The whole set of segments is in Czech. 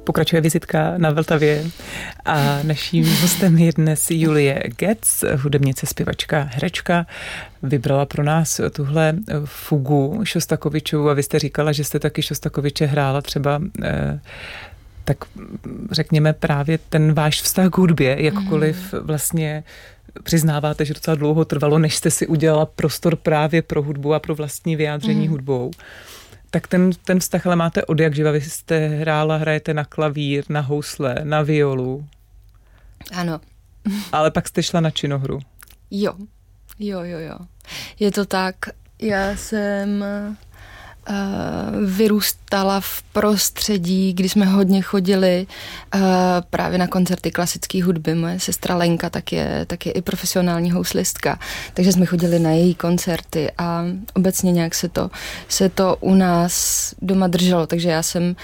Pokračuje vizitka na Vltavě a naším hostem je dnes Julie Getz, hudebnice, zpěvačka, herečka. Vybrala pro nás tuhle fugu Šostakovičovu a vy jste říkala, že jste taky Šostakoviče hrála třeba, tak řekněme právě ten váš vztah k hudbě, jakkoliv vlastně přiznáváte, že docela dlouho trvalo, než jste si udělala prostor právě pro hudbu a pro vlastní vyjádření hudbou. Tak ten vztah ale máte od jak živa. Vy jste hrajete na klavír, na housle, na violu. Ano. Ale pak jste šla na činohru. Jo. Je to tak. Já jsem vyrůstala v prostředí, kdy jsme hodně chodili právě na koncerty klasické hudby. Moje sestra Lenka tak je i profesionální houslistka, takže jsme chodili na její koncerty a obecně nějak se to u nás doma drželo, takže já jsem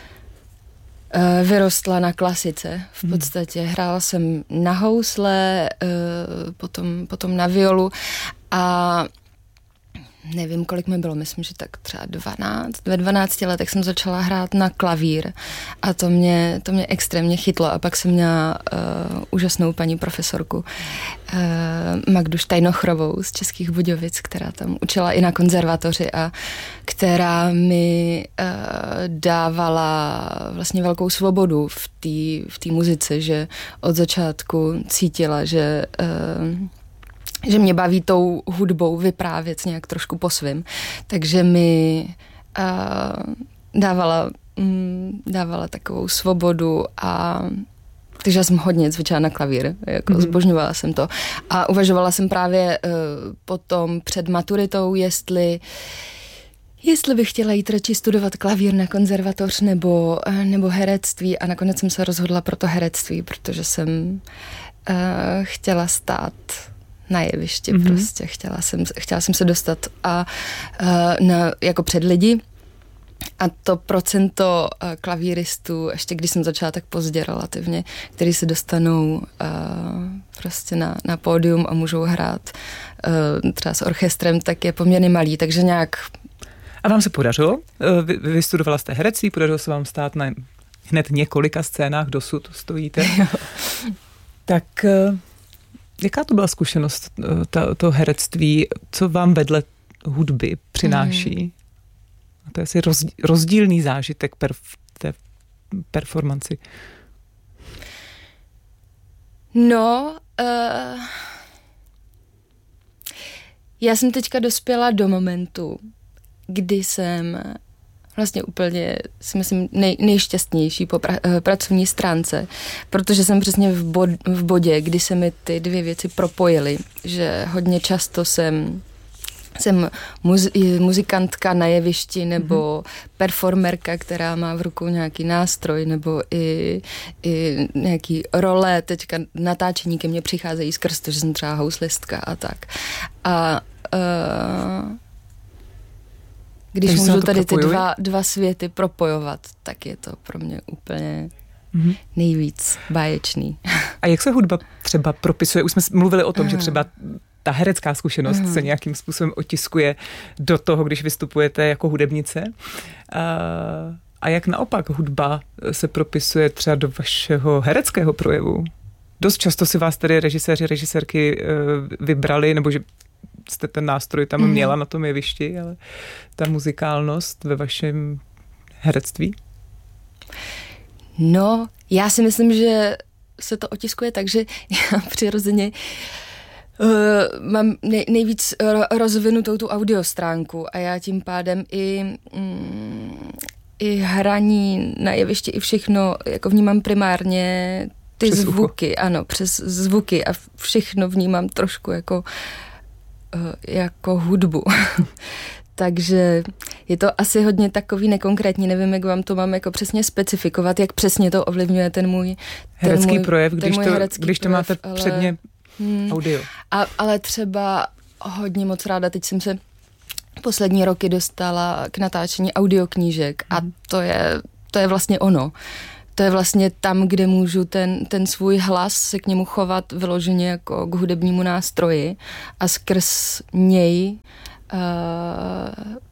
vyrostla na klasice. V podstatě hrála jsem na housle, potom na violu a nevím, kolik mi bylo, myslím, že tak třeba 12. Ve 12 letech jsem začala hrát na klavír a to mě extrémně chytlo a pak jsem měla úžasnou paní profesorku Magdu Štajnochrovou z Českých Budějovic, která tam učila i na konzervatoři a která mi dávala vlastně velkou svobodu v té muzice, že od začátku cítila, že mě baví tou hudbou vyprávět nějak trošku po svým. Takže mi dávala takovou svobodu a takže já jsem hodně cvičila na klavír, jako zbožňovala jsem to. A uvažovala jsem právě potom před maturitou, jestli bych chtěla jít radši studovat klavír na konzervatoř nebo herectví a nakonec jsem se rozhodla pro to herectví, protože jsem chtěla stát na jevišti prostě. Chtěla jsem se dostat jako před lidi a to procento klavíristů, ještě když jsem začala tak pozdě relativně, který se dostanou prostě na pódium a můžou hrát třeba s orchestrem, tak je poměrně malý, takže nějak. A vám se podařilo? Vystudovala jste herectví, podařilo se vám stát na hned několika scénách, dosud stojíte. Tak jaká to byla zkušenost, to herectví, co vám vedle hudby přináší? A to je asi rozdílný zážitek v té performanci. No, já jsem teďka dospěla do momentu, kdy jsem vlastně úplně, si myslím, nejšťastnější po pracovní stránce, protože jsem přesně v bodě, kdy se mi ty dvě věci propojily, že hodně často jsem muzikantka na jevišti nebo performerka, která má v rukou nějaký nástroj nebo i nějaký role. Teďka natáčení ke mně přicházejí skrz to, že jsem třeba houslistka a tak. A když můžu tady ty dva světy propojovat, tak je to pro mě úplně nejvíc báječný. A jak se hudba třeba propisuje? Už jsme mluvili o tom, že třeba ta herecká zkušenost se nějakým způsobem otiskuje do toho, když vystupujete jako hudebnice. A jak naopak hudba se propisuje třeba do vašeho hereckého projevu? Dost často si vás tady režiséři, režisérky vybrali, nebo že jste ten nástroj tam měla na tom jevišti, ale ta muzikálnost ve vašem herectví? No, já si myslím, že se to otiskuje tak, že já přirozeně mám nejvíc rozvinutou tu audiostránku a já tím pádem i hraní na jevišti i všechno jako vnímám primárně ty přes zvuky, ucho. Ano, přes zvuky a všechno vnímám trošku jako hudbu. Takže je to asi hodně takový nekonkrétní, nevím, jak vám to mám jako přesně specifikovat, jak přesně to ovlivňuje ten můj herecký projev, když to máte předně audio. Ale třeba hodně moc ráda, teď jsem se poslední roky dostala k natáčení audioknížek a to je vlastně ono. To je vlastně tam, kde můžu ten svůj hlas se k němu chovat vyloženě jako k hudebnímu nástroji a skrz něj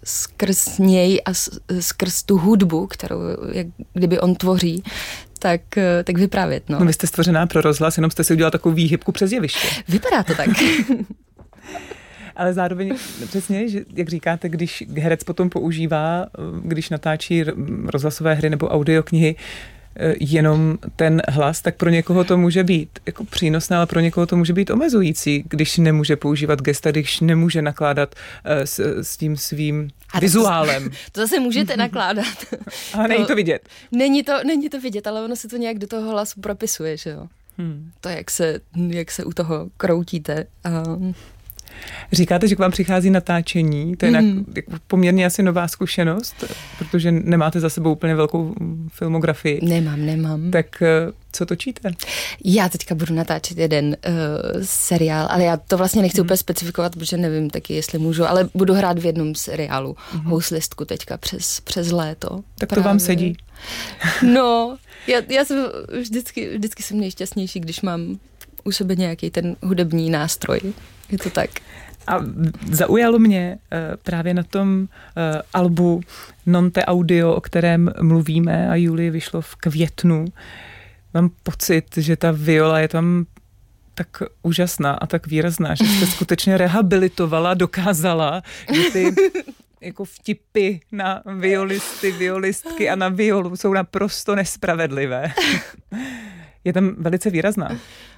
skrz něj a skrz tu hudbu, kterou jak kdyby on tvoří, tak vyprávět. No. Vy jste stvořená pro rozhlas, jenom jste si udělala takovou výhybku přes jeviště. Vypadá to tak. Ale zároveň přesně, že, jak říkáte, když herec potom používá, když natáčí rozhlasové hry nebo audioknihy, jenom ten hlas, tak pro někoho to může být jako přínosné, ale pro někoho to může být omezující, když nemůže používat gesta, když nemůže nakládat s tím svým vizuálem. To zase můžete nakládat. Ale není to vidět. Není to vidět, ale ono se to nějak do toho hlasu propisuje, že jo. To, jak se u toho kroutíte. Říkáte, že k vám přichází natáčení, to je poměrně asi nová zkušenost, protože nemáte za sebou úplně velkou filmografii. Nemám. Tak co točíte? Já teďka budu natáčet jeden seriál, ale já to vlastně nechci úplně specifikovat, protože nevím taky, jestli můžu, ale budu hrát v jednom seriálu houslistku teďka přes léto. Tak to vám sedí. No, já jsem vždycky jsem nejšťastnější, když mám u sebe nějaký ten hudební nástroj. Je to tak. A zaujalo mě právě na tom albu Non te audio, o kterém mluvíme a Julie vyšlo v květnu. Mám pocit, že ta viola je tam tak úžasná a tak výrazná, že jste skutečně rehabilitovala, dokázala, že ty jako vtipy na violisty, violistky a na violu jsou naprosto nespravedlivé. Je tam velice výrazná.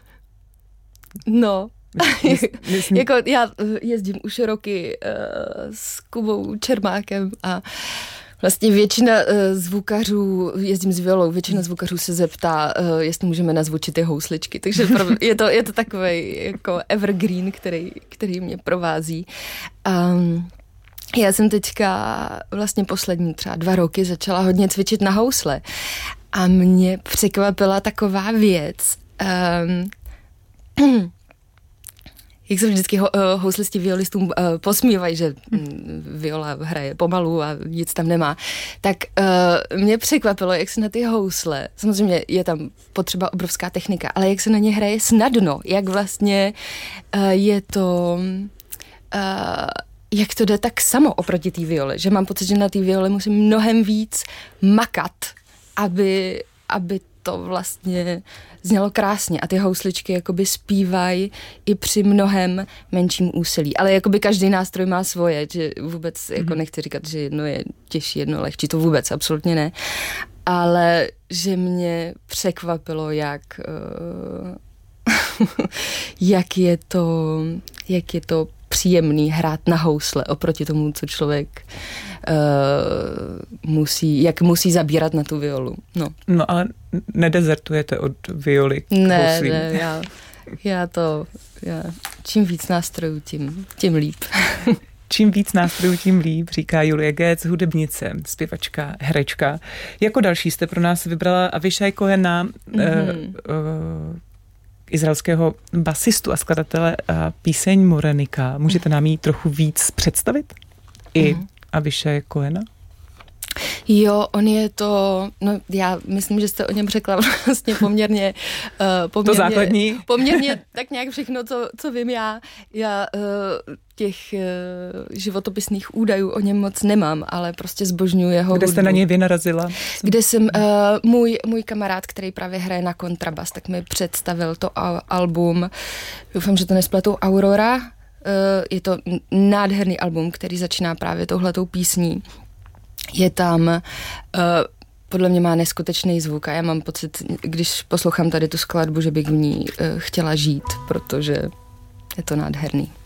No, jako já jezdím už roky s Kubou Čermákem a vlastně většina zvukařů, jezdím s violou, většina zvukařů se zeptá, jestli můžeme nazvučit ty housličky, takže je to takovej jako evergreen, který mě provází. Já jsem teďka vlastně poslední třeba 2 roky začala hodně cvičit na housle a mě překvapila taková věc, jak se vždycky houslisti violistům posmívají, že viola hraje pomalu a nic tam nemá, tak mě překvapilo, jak se na ty housle, samozřejmě je tam potřeba obrovská technika, ale jak se na ně hraje snadno, jak vlastně je to... jak to jde tak samo oproti té viole, že mám pocit, že na té viole musím mnohem víc makat, aby to vlastně znělo krásně a ty housličky jakoby zpívají i při mnohem menším úsilí. Ale jakoby každý nástroj má svoje, že vůbec jako nechci říkat, že jedno je těžší, jedno lehčí, to vůbec absolutně ne. Ale že mě překvapilo, jak je to příjemný hrát na housle oproti tomu, co člověk musí zabírat na tu violu. No ale nedezertujete od violy k houslím. Ne, čím víc nástrojů, tím líp. Čím víc nástrojů, tím líp, říká Julie Getz, hudebnice, zpěvačka, herečka. Jako další jste pro nás vybrala Avishai Kohena, izraelského basistu a skladatele a píseň Morenika. Můžete nám ji trochu víc představit? I Avishai Kohena? Jo, on je to, no já myslím, že jste o něm řekla vlastně poměrně to základní. Poměrně tak nějak všechno, co vím já. Já těch životopisných údajů o něm moc nemám, ale prostě zbožňuji jeho hudbu. Kde jste na něj vynarazila? Kde jsem, můj kamarád, který právě hraje na kontrabas, tak mi představil to album, doufám, že to nespletou, Aurora. Je to nádherný album, který začíná právě touhletou písní. Je tam, podle mě má neskutečný zvuk a já mám pocit, když poslouchám tady tu skladbu, že bych v ní chtěla žít, protože je to nádherný.